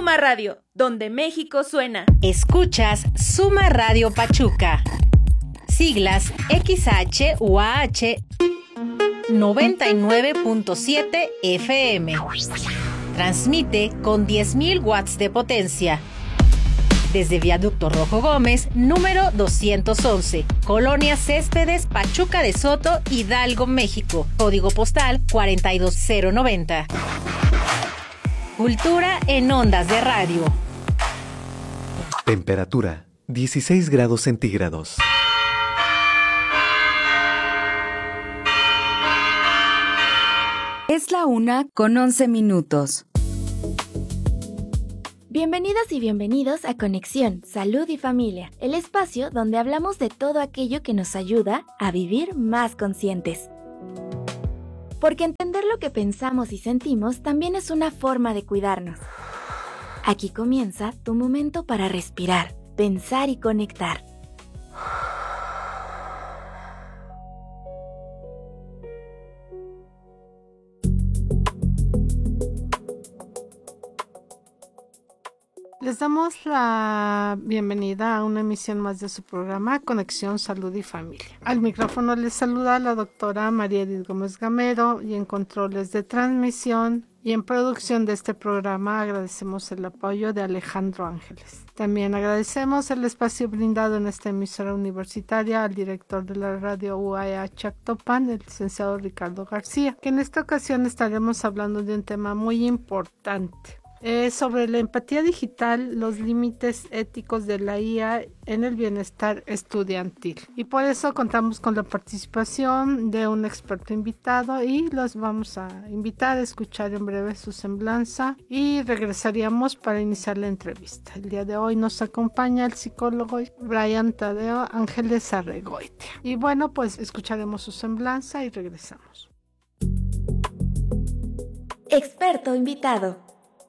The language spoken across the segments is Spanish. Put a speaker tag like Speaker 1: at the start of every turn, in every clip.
Speaker 1: Suma Radio, donde México suena.
Speaker 2: Escuchas Suma Radio Pachuca. Siglas XH-UAH 99.7 FM. Transmite con 10.000 watts de potencia. Desde Viaducto Rojo Gómez, número 211, Colonia Céspedes, Pachuca de Soto, Hidalgo, México. Código postal 42090. Cultura en ondas de radio.
Speaker 3: Temperatura 16 grados centígrados.
Speaker 4: Es la 1:11.
Speaker 5: Bienvenidas y bienvenidos a Conexión, Salud y Familia, el espacio donde hablamos de todo aquello que nos ayuda a vivir más conscientes. Porque entender lo que pensamos y sentimos también es una forma de cuidarnos. Aquí comienza tu momento para respirar, pensar y conectar.
Speaker 6: Les damos la bienvenida a una emisión más de su programa Conexión, Salud y Familia. Al micrófono les saluda la doctora María Edith Gómez Gamero y en controles de transmisión y en producción de este programa agradecemos el apoyo de Alejandro Ángeles. También agradecemos el espacio brindado en esta emisora universitaria al director de la radio UAH Actopan, el licenciado Ricardo García, que en esta ocasión estaremos hablando de un tema muy importante. Sobre la empatía digital, los límites éticos de la IA en el bienestar estudiantil. Y por eso contamos con la participación de un experto invitado y los vamos a invitar a escuchar en breve su semblanza y regresaríamos para iniciar la entrevista. El día de hoy nos acompaña el psicólogo Brian Tadeo Ángeles Arregoitia. Y bueno, pues escucharemos su semblanza y regresamos.
Speaker 5: Experto invitado.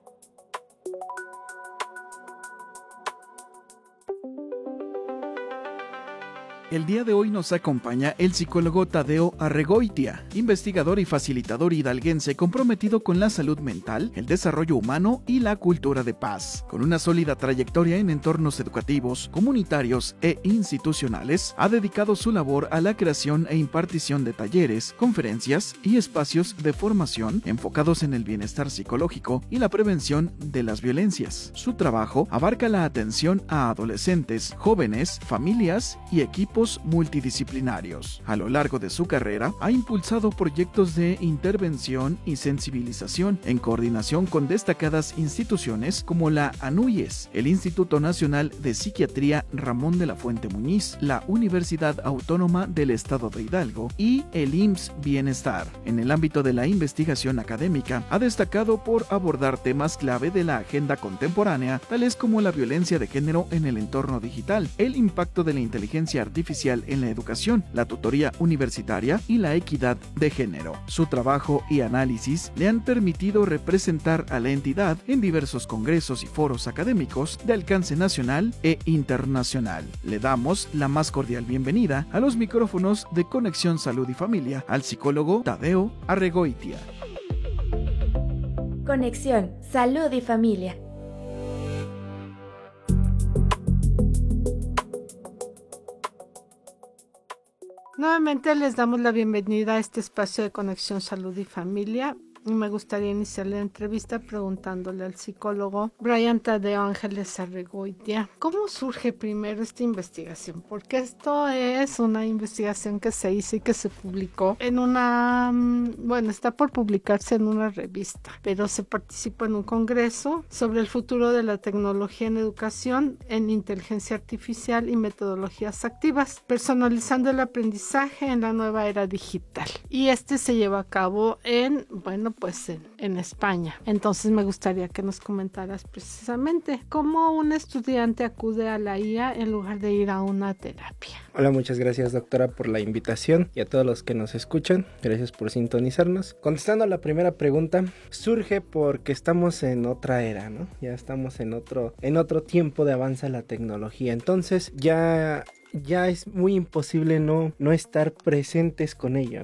Speaker 7: El día de hoy nos acompaña el psicólogo Tadeo Arregoitia, investigador y facilitador hidalguense comprometido con la salud mental, el desarrollo humano y la cultura de paz. Con una sólida trayectoria en entornos educativos, comunitarios e institucionales, ha dedicado su labor a la creación e impartición de talleres, conferencias y espacios de formación enfocados en el bienestar psicológico y la prevención de las violencias. Su trabajo abarca la atención a adolescentes, jóvenes, familias y equipos multidisciplinarios. A lo largo de su carrera, ha impulsado proyectos de intervención y sensibilización en coordinación con destacadas instituciones como la ANUYES, el Instituto Nacional de Psiquiatría Ramón de la Fuente Muñiz, la Universidad Autónoma del Estado de Hidalgo y el IMSS Bienestar. En el ámbito de la investigación académica, ha destacado por abordar temas clave de la agenda contemporánea, tales como la violencia de género en el entorno digital, el impacto de la inteligencia artificial en la educación, la tutoría universitaria y la equidad de género. Su trabajo y análisis le han permitido representar a la entidad en diversos congresos y foros académicos de alcance nacional e internacional. Le damos la más cordial bienvenida a los micrófonos de Conexión Salud y Familia al psicólogo Tadeo Arregoitia.
Speaker 5: Conexión, Salud y Familia.
Speaker 6: Nuevamente les damos la bienvenida a este espacio de Conexión Salud y Familia. Y me gustaría iniciar la entrevista preguntándole al psicólogo Brian Tadeo Ángeles Arregoitia, ¿cómo surge primero esta investigación? Porque esto es una investigación que se hizo y que se publicó en está por publicarse en una revista, pero se participó en un congreso sobre el futuro de la tecnología en educación, en inteligencia artificial y metodologías activas, personalizando el aprendizaje en la nueva era digital. Y este se lleva a cabo en España. Entonces me gustaría que nos comentaras precisamente cómo un estudiante acude a la IA en lugar de ir a una terapia.
Speaker 8: Hola, muchas gracias doctora por la invitación y a todos los que nos escuchan, gracias por sintonizarnos. Contestando a la primera pregunta, surge porque estamos en otra era, ¿no? Ya estamos en otro tiempo de avance de la tecnología, entonces ya es muy imposible no estar presentes con ello, ¿no?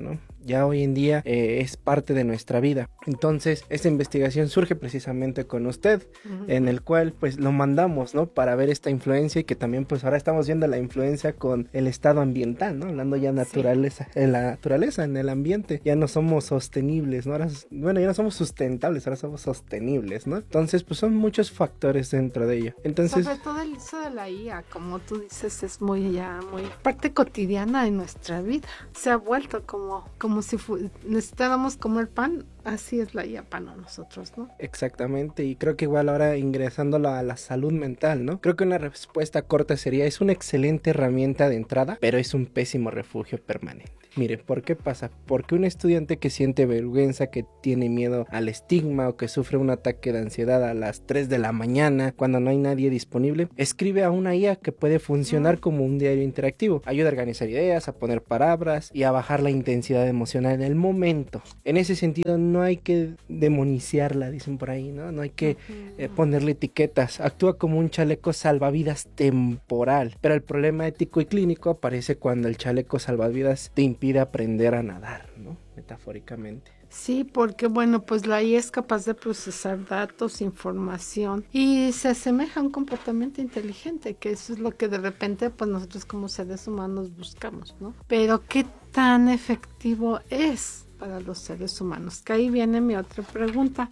Speaker 8: ya hoy en día es parte de nuestra vida. Entonces esta investigación surge precisamente con usted, en el cual pues lo mandamos, ¿no? Para ver esta influencia, y que también pues ahora estamos viendo la influencia con el estado ambiental, ¿no? Hablando ya naturaleza, en la naturaleza, en el ambiente, ya no somos sostenibles, ¿no? Ahora, bueno, ya no somos sustentables, ahora somos sostenibles, ¿no? Entonces pues son muchos factores dentro de ello. Entonces,
Speaker 6: sobre todo el uso de la IA, como tú dices, es muy parte cotidiana de nuestra vida. Se ha vuelto como si necesitáramos comer pan. Así es la IA para nosotros, ¿no?
Speaker 8: Exactamente, y creo que igual ahora ingresándolo a la salud mental, ¿no? Creo que una respuesta corta sería: es una excelente herramienta de entrada, pero es un pésimo refugio permanente. Mire, ¿por qué pasa? Porque un estudiante que siente vergüenza, que tiene miedo al estigma o que sufre un ataque de ansiedad a las 3 de la mañana cuando no hay nadie disponible, escribe a una IA que puede funcionar como un diario interactivo. Ayuda a organizar ideas, a poner palabras y a bajar la intensidad emocional en el momento. En ese sentido no hay que demoniciarla, dicen por ahí, ¿no? No hay que ponerle etiquetas. Actúa como un chaleco salvavidas temporal, pero el problema ético y clínico aparece cuando el chaleco salvavidas te impide aprender a nadar, ¿no? Metafóricamente.
Speaker 6: Sí, porque bueno, pues la IA es capaz de procesar datos, información, y se asemeja a un comportamiento inteligente, que eso es lo que de repente pues nosotros como seres humanos buscamos, ¿no? Pero ¿qué tan efectivo es para los seres humanos? Que ahí viene mi otra pregunta.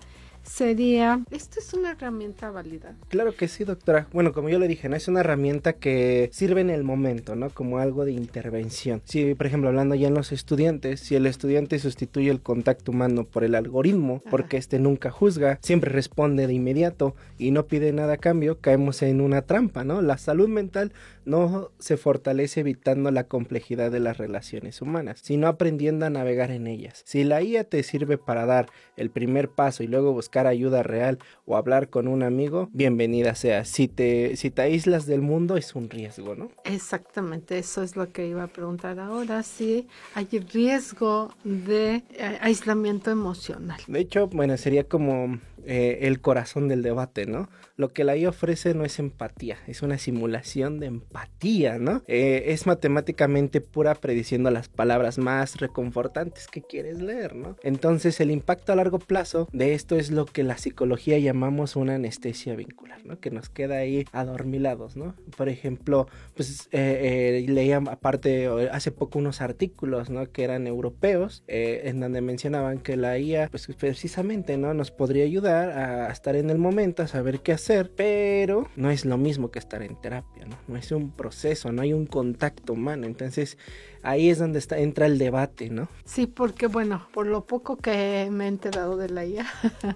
Speaker 6: Sería, ¿esto es una herramienta válida?
Speaker 8: Claro que sí, doctora. Bueno, como yo le dije, no es una herramienta que sirve en el momento, ¿no? Como algo de intervención. Si, por ejemplo, hablando ya en los estudiantes, si el estudiante sustituye el contacto humano por el algoritmo, porque nunca juzga, siempre responde de inmediato y no pide nada a cambio, caemos en una trampa, ¿no? La salud mental no se fortalece evitando la complejidad de las relaciones humanas, sino aprendiendo a navegar en ellas. Si la IA te sirve para dar el primer paso y luego buscar ayuda real o hablar con un amigo, bienvenida sea. Si te aíslas del mundo, es un riesgo, ¿no?
Speaker 6: Exactamente, eso es lo que iba a preguntar ahora, si hay riesgo de aislamiento emocional.
Speaker 8: De hecho, bueno, sería como el corazón del debate, ¿no? Lo que la IA ofrece no es empatía, es una simulación de empatía, ¿no? Es matemáticamente pura, prediciendo las palabras más reconfortantes que quieres leer, ¿no? Entonces el impacto a largo plazo de esto es lo que la psicología llamamos una anestesia vincular, ¿no? Que nos queda ahí adormilados, ¿no? Por ejemplo, pues leía aparte hace poco unos artículos, ¿no? Que eran europeos, en donde mencionaban que la IA, pues precisamente, ¿no? Nos podría ayudar a estar en el momento, a saber qué hacer, pero no es lo mismo que estar en terapia, ¿no? No es un proceso, no hay un contacto humano. Entonces ahí es donde entra el debate, ¿no?
Speaker 6: Sí, porque bueno, por lo poco que me he enterado de la IA,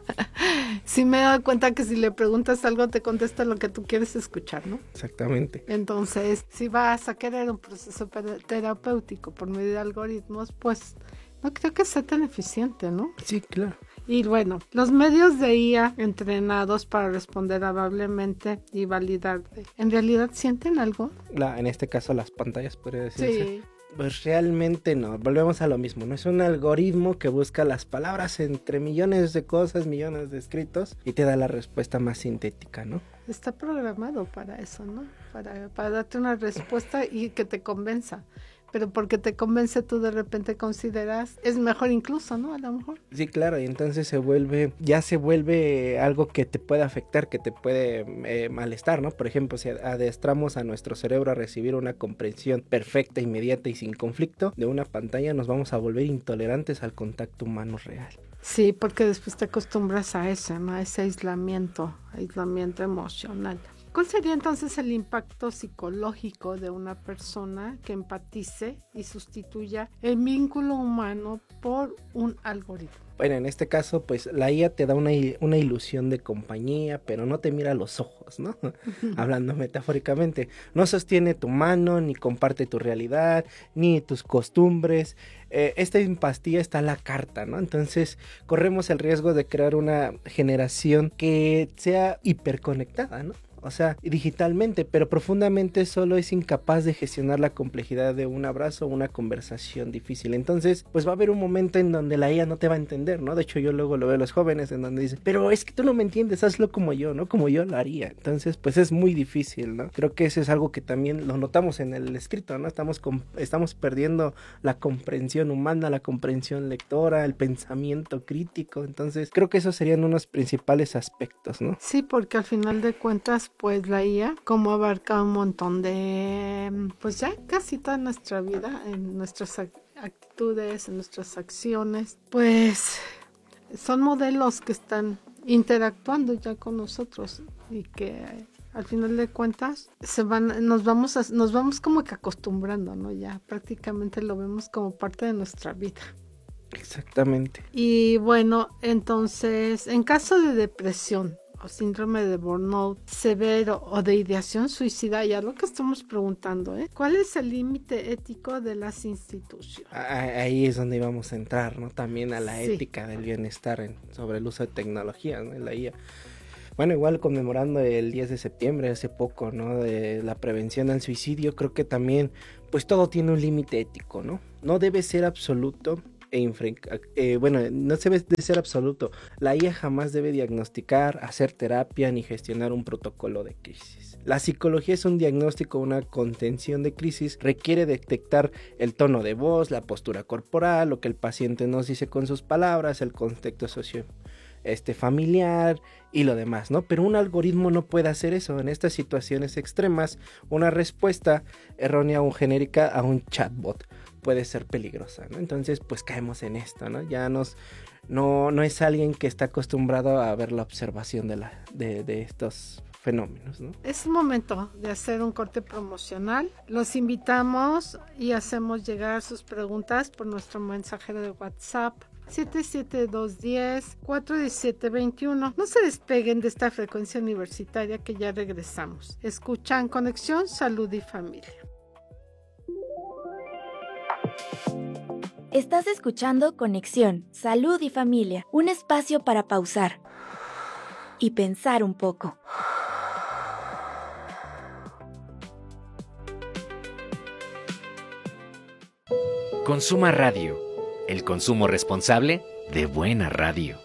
Speaker 6: sí me he dado cuenta que si le preguntas algo te contesta lo que tú quieres escuchar, ¿no?
Speaker 8: Exactamente.
Speaker 6: Entonces, si vas a querer un proceso terapéutico por medio de algoritmos, pues no creo que sea tan eficiente, ¿no?
Speaker 8: Sí, claro.
Speaker 6: Y bueno, los medios de IA entrenados para responder amablemente y validarte, ¿en realidad sienten algo?
Speaker 8: En este caso las pantallas, podría decirse.
Speaker 6: Sí.
Speaker 8: Pues realmente no, volvemos a lo mismo, no es un algoritmo que busca las palabras entre millones de cosas, millones de escritos y te da la respuesta más sintética, ¿no?
Speaker 6: Está programado para eso, ¿no? Para darte una respuesta y que te convenza. Pero porque te convence, tú de repente consideras, es mejor incluso, ¿no? A lo mejor.
Speaker 8: Sí, claro, y entonces se vuelve algo que te puede afectar, que te puede malestar, ¿no? Por ejemplo, si adestramos a nuestro cerebro a recibir una comprensión perfecta, inmediata y sin conflicto de una pantalla, nos vamos a volver intolerantes al contacto humano real.
Speaker 6: Sí, porque después te acostumbras a eso, ¿no? A ese aislamiento emocional. ¿Cuál sería entonces el impacto psicológico de una persona que empatice y sustituya el vínculo humano por un algoritmo?
Speaker 8: Bueno, en este caso, pues la IA te da una ilusión de compañía, pero no te mira a los ojos, ¿no? Hablando metafóricamente. No sostiene tu mano, ni comparte tu realidad, ni tus costumbres. Esta empatía está a la carta, ¿no? Entonces, corremos el riesgo de crear una generación que sea hiperconectada, ¿no? o sea, digitalmente, pero profundamente solo es incapaz de gestionar la complejidad de un abrazo o una conversación difícil. Entonces, pues va a haber un momento en donde la IA no te va a entender, ¿no? De hecho, yo luego lo veo a los jóvenes en donde dicen, pero es que tú no me entiendes, hazlo como yo, ¿no? Como yo lo haría. Entonces, pues es muy difícil, ¿no? Creo que eso es algo que también lo notamos en el escrito, ¿no? Estamos perdiendo la comprensión humana, la comprensión lectora, el pensamiento crítico. Entonces, creo que esos serían unos principales aspectos, ¿no?
Speaker 6: Sí, porque al final de cuentas, pues la IA, como abarca un montón de, pues ya casi toda nuestra vida, en nuestras actitudes, en nuestras acciones, pues son modelos que están interactuando ya con nosotros y que al final de cuentas nos vamos como que acostumbrando, ¿no? Ya prácticamente lo vemos como parte de nuestra vida.
Speaker 8: Exactamente.
Speaker 6: Y bueno, entonces, en caso de depresión o síndrome de burnout severo o de ideación suicida, ya lo que estamos preguntando, ¿cuál es el límite ético de las instituciones?
Speaker 8: Ahí es donde íbamos a entrar, ¿no? También a la ética del bienestar sobre el uso de tecnología, ¿no? En la IA. Bueno, igual conmemorando el 10 de septiembre, hace poco, ¿no? De la prevención al suicidio, creo que también, pues todo tiene un límite ético, ¿no? No debe ser absoluto. No debe de ser absoluto. La IA jamás debe diagnosticar, hacer terapia ni gestionar un protocolo de crisis. La psicología es un diagnóstico, una contención de crisis, requiere detectar el tono de voz, la postura corporal, lo que el paciente nos dice con sus palabras, el contexto familiar y lo demás, ¿no? Pero un algoritmo no puede hacer eso. En estas situaciones extremas, una respuesta errónea o genérica a un chatbot puede ser peligrosa, ¿no? Entonces, pues caemos en esto, ¿no? Ya no es alguien que está acostumbrado a ver la observación de estos fenómenos, ¿no?
Speaker 6: Es momento de hacer un corte promocional. Los invitamos y hacemos llegar sus preguntas por nuestro mensajero de WhatsApp 77210-41721. No se despeguen de esta frecuencia universitaria que ya regresamos. Escuchan Conexión, Salud y Familia.
Speaker 5: Estás escuchando Conexión, Salud y Familia, un espacio para pausar y pensar un poco.
Speaker 9: Consuma Radio, el consumo responsable de buena radio.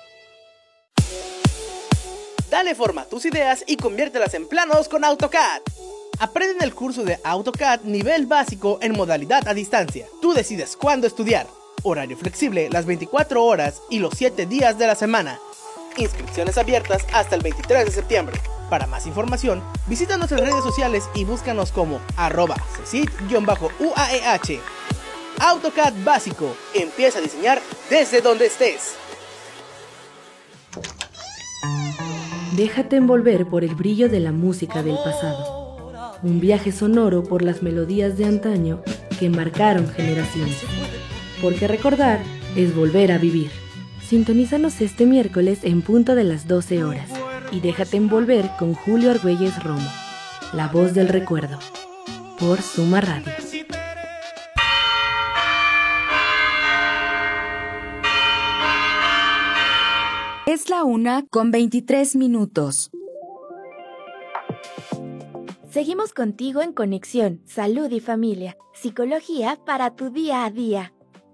Speaker 10: Dale forma a tus ideas y conviértelas en planos con AutoCAD. Aprende en el curso de AutoCAD nivel básico en modalidad a distancia. Tú decides cuándo estudiar. Horario flexible las 24 horas y los 7 días de la semana. Inscripciones abiertas hasta el 23 de septiembre. Para más información, visita nuestras redes sociales y búscanos como @cesid_UAEH. AutoCAD básico. Empieza a diseñar desde donde estés.
Speaker 11: Déjate envolver por el brillo de la música del pasado. Un viaje sonoro por las melodías de antaño que marcaron generaciones. Porque recordar es volver a vivir. Sintonízanos este miércoles en punto de las 12 horas. Y déjate envolver con Julio Argüelles Romo, la voz del recuerdo. Por Suma Radio.
Speaker 4: Es la 1:23.
Speaker 5: Seguimos contigo en Conexión, Salud y Familia, psicología para tu día a día.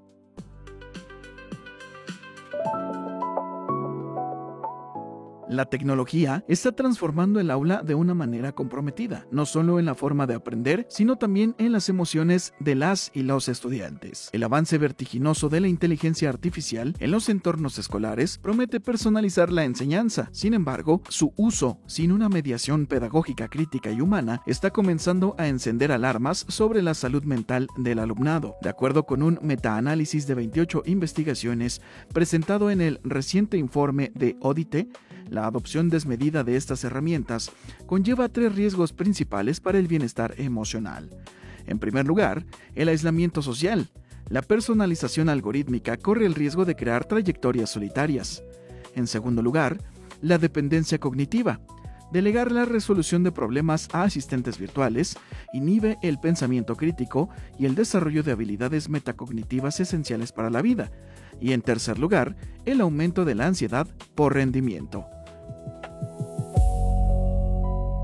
Speaker 7: La tecnología está transformando el aula de una manera comprometida, no solo en la forma de aprender, sino también en las emociones de las y los estudiantes. El avance vertiginoso de la inteligencia artificial en los entornos escolares promete personalizar la enseñanza. Sin embargo, su uso, sin una mediación pedagógica crítica y humana, está comenzando a encender alarmas sobre la salud mental del alumnado. De acuerdo con un metaanálisis de 28 investigaciones presentado en el reciente informe de Odite, la adopción desmedida de estas herramientas conlleva 3 riesgos principales para el bienestar emocional. En primer lugar, el aislamiento social. La personalización algorítmica corre el riesgo de crear trayectorias solitarias. En segundo lugar, la dependencia cognitiva. Delegar la resolución de problemas a asistentes virtuales inhibe el pensamiento crítico y el desarrollo de habilidades metacognitivas esenciales para la vida. Y en tercer lugar, el aumento de la ansiedad por rendimiento.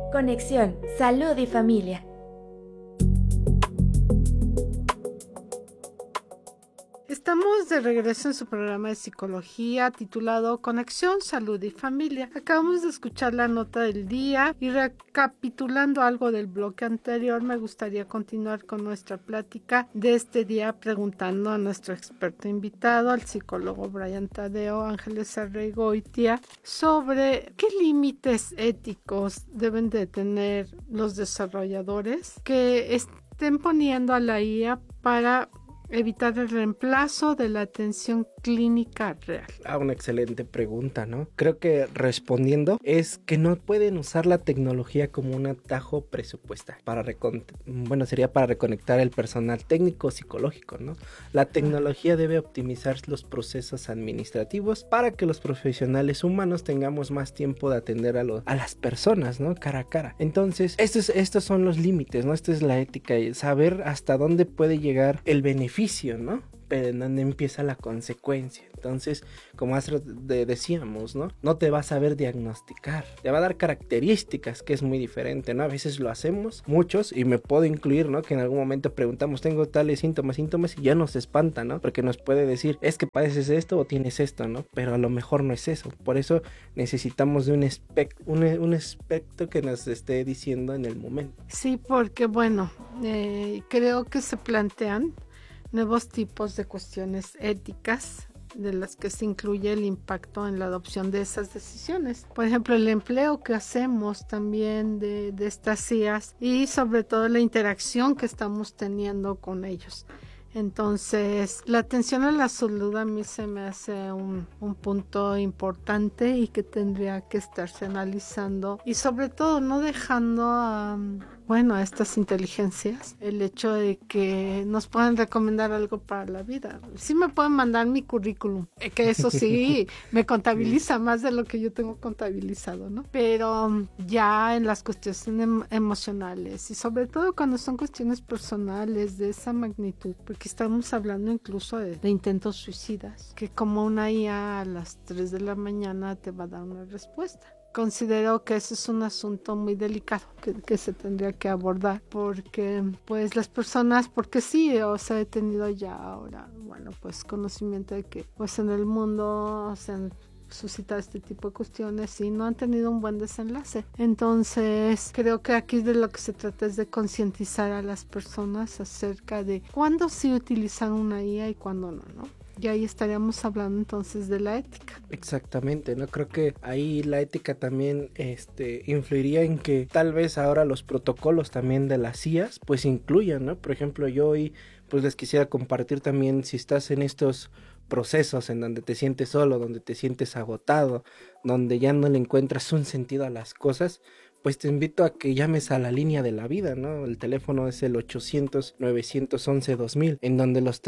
Speaker 5: Conexión, Salud y Familia.
Speaker 6: Estamos de regreso en su programa de psicología titulado Conexión, Salud y Familia. Acabamos de escuchar la nota del día y recapitulando algo del bloque anterior, me gustaría continuar con nuestra plática de este día preguntando a nuestro experto invitado, al psicólogo Brian Tadeo Ángeles Arregoitia, sobre qué límites éticos deben de tener los desarrolladores que estén poniendo a la IA para evitar el reemplazo de la atención clínica real.
Speaker 8: Una excelente pregunta, ¿no? Creo que respondiendo es que no pueden usar la tecnología como un atajo presupuestal sería para reconectar el personal técnico psicológico, ¿no? La tecnología debe optimizar los procesos administrativos para que los profesionales humanos tengamos más tiempo de atender a las personas, ¿no? Cara a cara. Entonces, estos son los límites, ¿no? Esta es la ética, y saber hasta dónde puede llegar el beneficio, ¿no? Pero en donde empieza la consecuencia. Entonces, como decíamos, ¿no? No te va a saber diagnosticar, te va a dar características, que es muy diferente, ¿no? A veces lo hacemos, muchos, y me puedo incluir, ¿no? Que en algún momento preguntamos, tengo tales síntomas, y ya nos espanta, ¿no? Porque nos puede decir, es que padeces esto o tienes esto, ¿no? Pero a lo mejor no es eso. Por eso necesitamos de un aspecto que nos esté diciendo en el momento.
Speaker 6: Sí, porque bueno, creo que se plantean nuevos tipos de cuestiones éticas de las que se incluye el impacto en la adopción de esas decisiones. Por ejemplo, el empleo que hacemos también de estas IAs y sobre todo la interacción que estamos teniendo con ellos. Entonces, la atención a la salud a mí se me hace un punto importante y que tendría que estarse analizando y sobre todo no dejando a estas inteligencias el hecho de que nos puedan recomendar algo para la vida. Sí me pueden mandar mi currículum, que eso sí me contabiliza más de lo que yo tengo contabilizado, ¿no? Pero ya en las cuestiones emocionales y sobre todo cuando son cuestiones personales de esa magnitud, porque estamos hablando incluso de intentos suicidas, que como una IA a las 3 de la mañana te va a dar una respuesta. Considero que ese es un asunto muy delicado que se tendría que abordar porque pues las personas, porque sí, he tenido ya ahora, conocimiento de que pues en el mundo se han suscitado este tipo de cuestiones y no han tenido un buen desenlace. Entonces creo que aquí de lo que se trata es de concientizar a las personas acerca de cuándo sí utilizan una IA y cuándo no, ¿no? Y ahí estaríamos hablando entonces de la ética.
Speaker 8: Exactamente, ¿no? Creo que ahí la ética también influiría en que tal vez ahora los protocolos también de las IAs pues incluyan, ¿no? Por ejemplo, yo hoy pues les quisiera compartir también, si estás en estos procesos en donde te sientes solo, donde te sientes agotado, donde ya no le encuentras un sentido a las cosas, pues te invito a que llames a la línea de la vida, ¿no? El teléfono es el 800-911-2000, en donde los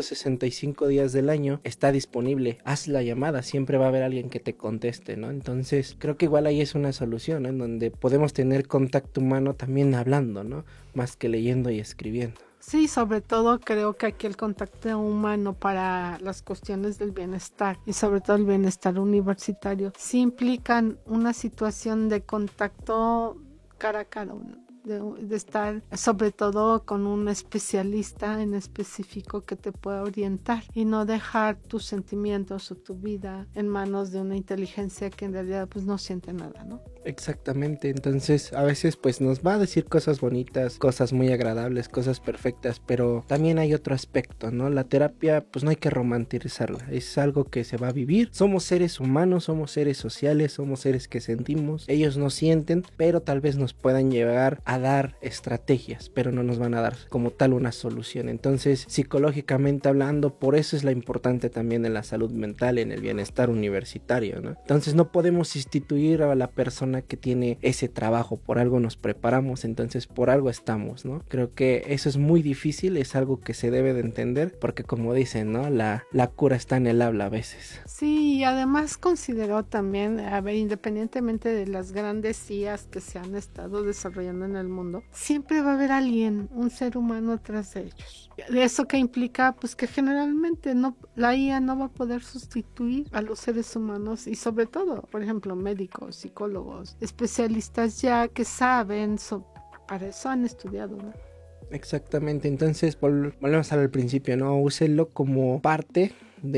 Speaker 8: 365 días del año está disponible. Haz la llamada, siempre va a haber alguien que te conteste, ¿no? Entonces, creo que igual ahí es una solución, ¿no? En donde podemos tener contacto humano también hablando, ¿no? Más que leyendo y escribiendo.
Speaker 6: Sí, sobre todo creo que aquí el contacto humano para las cuestiones del bienestar y sobre todo el bienestar universitario sí implican una situación de contacto cara a cara, de estar sobre todo con un especialista en específico que te pueda orientar y no dejar tus sentimientos o tu vida en manos de una inteligencia que en realidad pues no siente nada, ¿no?
Speaker 8: Exactamente, entonces a veces pues nos va a decir cosas bonitas, cosas muy agradables, cosas perfectas, pero también hay otro aspecto, ¿no? La terapia pues no hay que romantizarla, es algo que se va a vivir. Somos seres humanos, somos seres sociales, somos seres que sentimos, ellos no sienten, pero tal vez nos puedan llevar a dar estrategias, pero no nos van a dar como tal una solución. Entonces, psicológicamente hablando, por eso es la importante también en la salud mental, en el bienestar universitario, ¿no? Entonces no podemos instituir a la persona que tiene ese trabajo, por algo nos preparamos, entonces por algo estamos, ¿no? Creo que eso es muy difícil, es algo que se debe de entender, porque como dicen, ¿no? La cura está en el habla a veces.
Speaker 6: Sí, y además considero también, independientemente de las grandes IAs que se han estado desarrollando en el mundo, siempre va a haber alguien, un ser humano atrás de ellos. ¿Eso qué implica? Pues que generalmente la IA no va a poder sustituir a los seres humanos y sobre todo, por ejemplo, médicos, psicólogos, especialistas ya que saben, para eso han estudiado, ¿no?
Speaker 8: Exactamente, entonces volvemos al principio, ¿no? Úselo como parte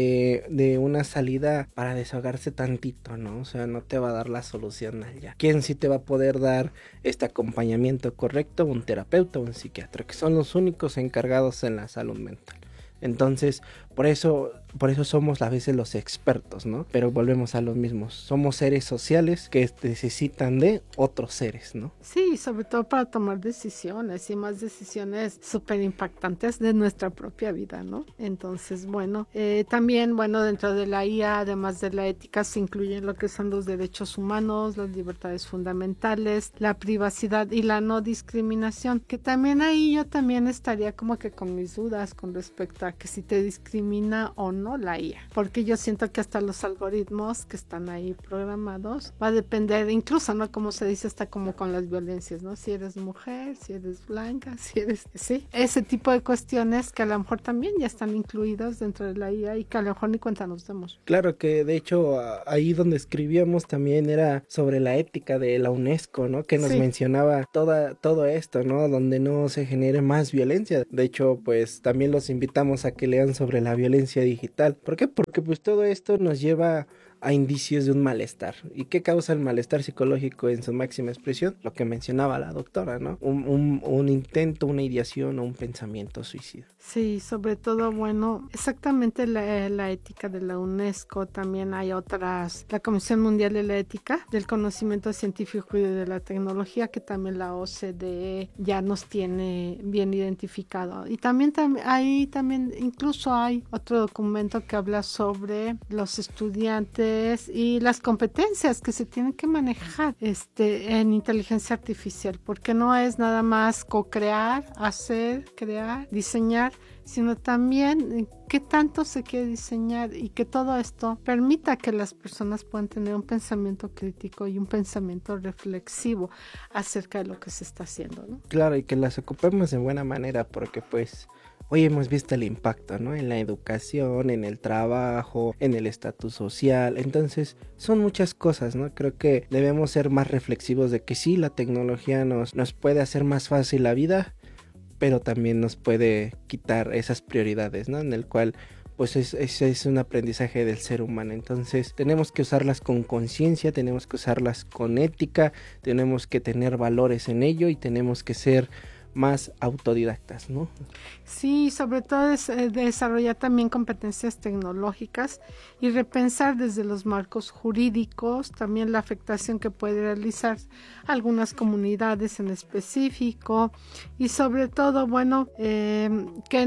Speaker 8: de una salida para desahogarse tantito, ¿no? O sea, no te va a dar la solución allá. ¿Quién sí te va a poder dar este acompañamiento correcto? Un terapeuta o un psiquiatra, que son los únicos encargados en la salud mental. Entonces, por eso somos a veces los expertos, ¿no? Pero volvemos a lo mismo. Somos seres sociales que necesitan de otros seres, ¿no?
Speaker 6: Sí, sobre todo para tomar decisiones y más decisiones súper impactantes de nuestra propia vida, ¿no? Entonces, bueno, también, bueno, dentro de la IA, además de la ética, se incluyen lo que son los derechos humanos, las libertades fundamentales, la privacidad y la no discriminación, que también ahí yo también estaría como que con mis dudas con respecto a que si te discrimina o no la IA, porque yo siento que hasta los algoritmos que están ahí programados va a depender, incluso, ¿no? Como se dice, hasta como con las violencias, ¿no? Si eres mujer, si eres blanca, si eres... Sí, ese tipo de cuestiones que a lo mejor también ya están incluidas dentro de la IA y que a lo mejor ni cuenta nos damos.
Speaker 8: Claro que de hecho ahí donde escribíamos también era sobre la ética de la UNESCO, ¿no? Que nos mencionaba todo esto, ¿no? Donde no se genere más violencia. De hecho, pues también los invitamos a que lean sobre la violencia digital. ¿Por qué? Porque pues todo esto nos lleva a indicios de un malestar. ¿Y qué causa el malestar psicológico en su máxima expresión? Lo que mencionaba la doctora, ¿no? Un intento, una ideación o un pensamiento suicida.
Speaker 6: Sí, sobre todo, bueno, exactamente la ética de la UNESCO. También hay otras, la Comisión Mundial de la Ética del Conocimiento Científico y de la Tecnología, que también la OCDE ya nos tiene bien identificado. Y también incluso hay otro documento que habla sobre los estudiantes y las competencias que se tienen que manejar en inteligencia artificial, porque no es nada más co-crear, hacer, crear, diseñar, sino también qué tanto se quiere diseñar y que todo esto permita que las personas puedan tener un pensamiento crítico y un pensamiento reflexivo acerca de lo que se está haciendo, ¿no?
Speaker 8: Claro, y que las ocupemos de buena manera, porque pues hoy hemos visto el impacto, ¿no? En la educación, en el trabajo, en el estatus social. Entonces, son muchas cosas, ¿no? Creo que debemos ser más reflexivos de que sí, la tecnología nos puede hacer más fácil la vida, pero también nos puede quitar esas prioridades, ¿no? En el cual pues es un aprendizaje del ser humano. Entonces tenemos que usarlas con conciencia, tenemos que usarlas con ética, tenemos que tener valores en ello y tenemos que ser más autodidactas, ¿no?
Speaker 6: Sí, sobre todo desarrollar también competencias tecnológicas y repensar desde los marcos jurídicos también la afectación que puede realizar algunas comunidades en específico y sobre todo, bueno, que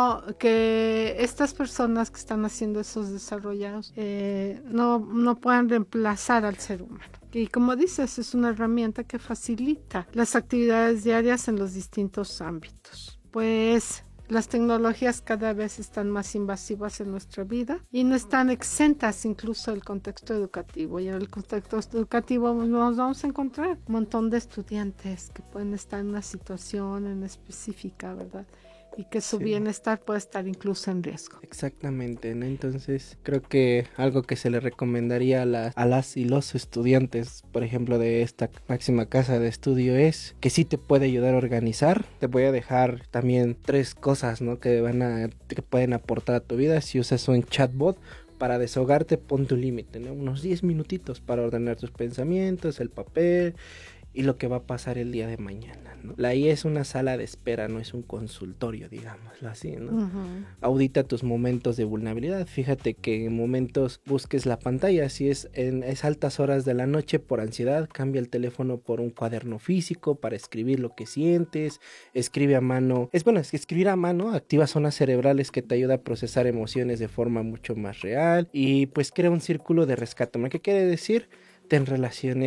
Speaker 6: estas personas que están haciendo esos desarrollos no puedan reemplazar al ser humano. Y como dices, es una herramienta que facilita las actividades diarias en los distintos ámbitos. Pues las tecnologías cada vez están más invasivas en nuestra vida y no están exentas incluso del contexto educativo. Y en el contexto educativo nos vamos a encontrar un montón de estudiantes que pueden estar en una situación en específica, ¿verdad? Y que su bienestar puede estar incluso en riesgo.
Speaker 8: Exactamente, ¿no? Entonces creo que algo que se le recomendaría a las y los estudiantes, por ejemplo, de esta máxima casa de estudio es que sí te puede ayudar a organizar. Te voy a dejar también 3 cosas, ¿no? que pueden aportar a tu vida. Si usas un chatbot para desahogarte, pon tu límite, ¿no? Unos 10 minutitos para ordenar tus pensamientos, el papel y lo que va a pasar el día de mañana, ¿no? La IA es una sala de espera, no es un consultorio, digámoslo así, ¿no? Uh-huh. Audita tus momentos de vulnerabilidad. Fíjate que en momentos busques la pantalla. Si es altas horas de la noche por ansiedad, cambia el teléfono por un cuaderno físico para escribir lo que sientes. Escribe a mano. Escribir a mano activa zonas cerebrales que te ayuda a procesar emociones de forma mucho más real y pues crea un círculo de rescate. ¿Qué quiere decir? Ten relaciones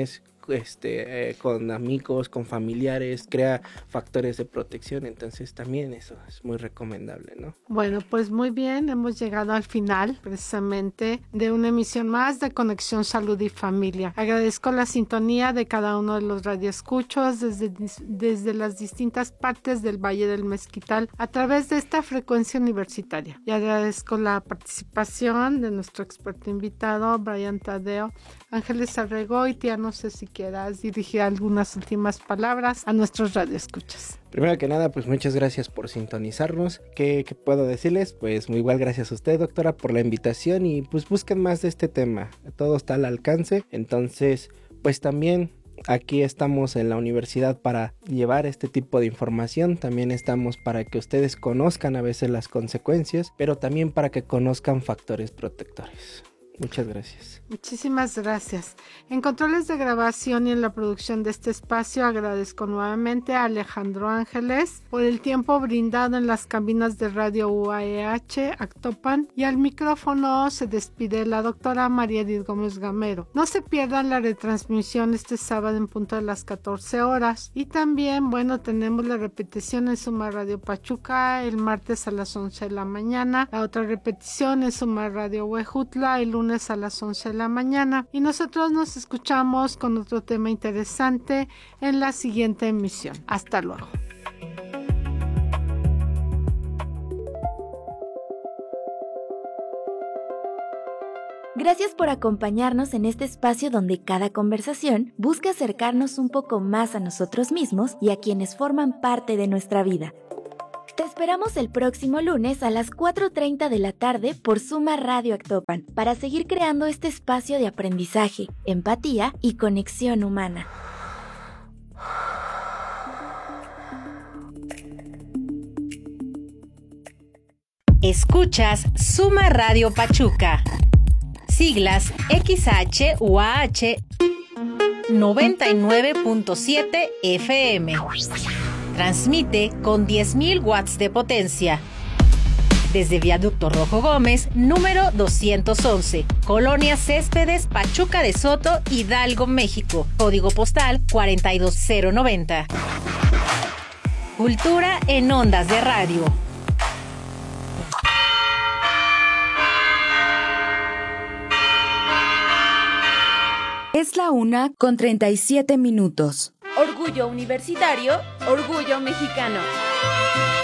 Speaker 8: con amigos, con familiares, crea factores de protección, entonces también eso es muy recomendable, ¿no?
Speaker 6: Bueno, pues muy bien, hemos llegado al final precisamente de una emisión más de Conexión Salud y Familia. Agradezco la sintonía de cada uno de los radioescuchos desde las distintas partes del Valle del Mezquital a través de esta frecuencia universitaria. Y agradezco la participación de nuestro experto invitado, Brian Tadeo. Ángeles Arregoitia, no sé si quieras dirigir algunas últimas palabras a nuestros radioescuchas.
Speaker 8: Primero que nada, pues muchas gracias por sintonizarnos. ¿Qué puedo decirles? Pues muy igual gracias a usted, doctora, por la invitación y pues busquen más de este tema. Todo está al alcance, entonces pues también aquí estamos en la universidad para llevar este tipo de información, también estamos para que ustedes conozcan a veces las consecuencias, pero también para que conozcan factores protectores. Muchas gracias.
Speaker 6: Muchísimas gracias. En controles de grabación y en la producción de este espacio agradezco nuevamente a Alejandro Ángeles por el tiempo brindado en las cabinas de Radio UAEH Actopan, y al micrófono se despide la doctora María Edith Gómez Gamero. No se pierdan la retransmisión este sábado en punto de las 14 horas y también, tenemos la repetición en Suma Radio Pachuca el martes a las 11 de la mañana, la otra repetición en Suma Radio Huejutla el lunes a las 11 de la mañana, y nosotros nos escuchamos con otro tema interesante en la siguiente emisión. Hasta luego.
Speaker 5: Gracias por acompañarnos en este espacio donde cada conversación busca acercarnos un poco más a nosotros mismos y a quienes forman parte de nuestra vida. Te esperamos el próximo lunes a las 4:30 de la tarde por Suma Radio Actopan para seguir creando este espacio de aprendizaje, empatía y conexión humana.
Speaker 2: Escuchas Suma Radio Pachuca. Siglas XHUAH 99.7 FM. Transmite con 10.000 watts de potencia. Desde Viaducto Rojo Gómez, número 211, Colonia Céspedes, Pachuca de Soto, Hidalgo, México. Código postal 42090. Cultura en ondas de radio.
Speaker 4: Es la 1:37.
Speaker 1: Orgullo universitario, orgullo mexicano.